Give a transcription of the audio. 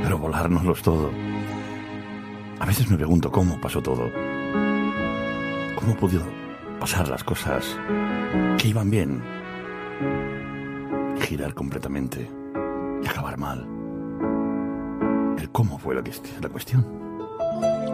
pero volárnoslo es todo. A veces me pregunto cómo pasó todo. ¿Cómo pudo pasar las cosas que iban bien, girar completamente y acabar mal? El cómo fue la cuestión.